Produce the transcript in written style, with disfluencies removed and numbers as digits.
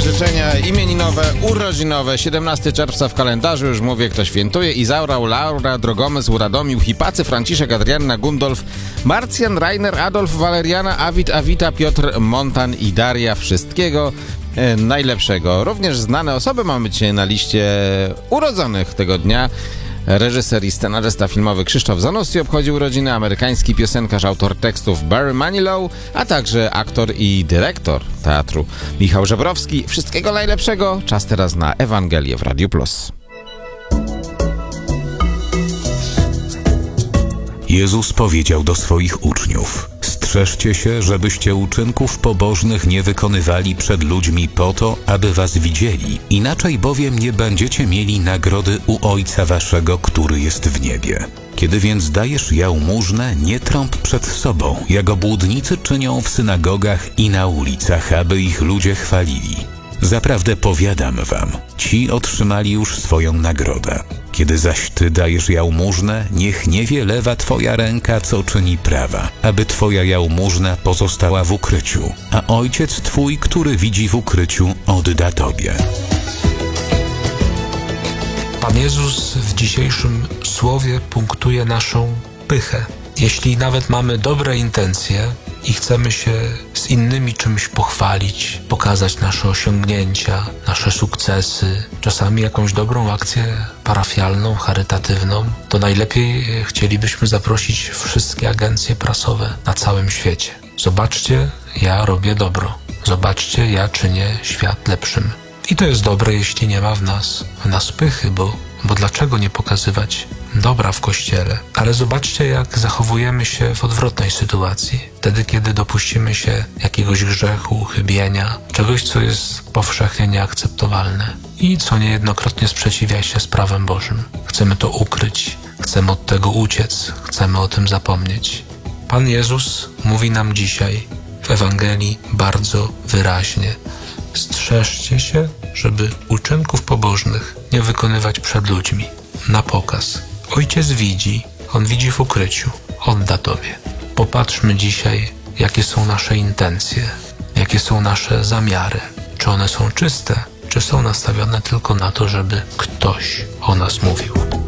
życzenia imieninowe, urodzinowe. 17 czerwca w kalendarzu, już mówię, kto świętuje. Izaura, Laura, Drogomysł, Radomił, Hipacy, Franciszek, Adrianna, Gundolf, Marcjan, Rainer, Adolf, Waleriana, Awit, Awita, Piotr, Montan i Daria. Wszystkiego najlepszego. Również znane osoby mamy dzisiaj na liście urodzonych tego dnia. Reżyser i scenarzysta filmowy Krzysztof Zanussi obchodził urodziny, amerykański piosenkarz, autor tekstów Barry Manilow, a także aktor i dyrektor teatru Michał Żebrowski. Wszystkiego najlepszego. Czas teraz na Ewangelię w Radiu Plus. Jezus powiedział do swoich uczniów: strzeżcie się, żebyście uczynków pobożnych nie wykonywali przed ludźmi po to, aby was widzieli. Inaczej bowiem nie będziecie mieli nagrody u Ojca waszego, który jest w niebie. Kiedy więc dajesz jałmużnę, nie trąb przed sobą, jak obłudnicy czynią w synagogach i na ulicach, aby ich ludzie chwalili. Zaprawdę powiadam wam, ci otrzymali już swoją nagrodę. Kiedy zaś ty dajesz jałmużnę, niech nie wie lewa twoja ręka, co czyni prawa, aby twoja jałmużna pozostała w ukryciu, a Ojciec twój, który widzi w ukryciu, odda tobie. Pan Jezus w dzisiejszym słowie punktuje naszą pychę. Jeśli nawet mamy dobre intencje i chcemy się z innymi czymś pochwalić, pokazać nasze osiągnięcia, nasze sukcesy, czasami jakąś dobrą akcję parafialną, charytatywną, to najlepiej chcielibyśmy zaprosić wszystkie agencje prasowe na całym świecie. Zobaczcie, ja robię dobro. Zobaczcie, ja czynię świat lepszym. I to jest dobre, jeśli nie ma w nas pychy, bo dlaczego nie pokazywać dobra w Kościele? Ale zobaczcie, jak zachowujemy się w odwrotnej sytuacji. Wtedy, kiedy dopuścimy się jakiegoś grzechu, chybienia, czegoś, co jest powszechnie nieakceptowalne i co niejednokrotnie sprzeciwia się z prawem Bożym. Chcemy to ukryć, chcemy od tego uciec, chcemy o tym zapomnieć. Pan Jezus mówi nam dzisiaj w Ewangelii bardzo wyraźnie: strzeżcie się, żeby uczynków pobożnych nie wykonywać przed ludźmi, na pokaz. Ojciec widzi, On widzi w ukryciu, odda tobie. Popatrzmy dzisiaj, jakie są nasze intencje, jakie są nasze zamiary. Czy one są czyste, czy są nastawione tylko na to, żeby ktoś o nas mówił.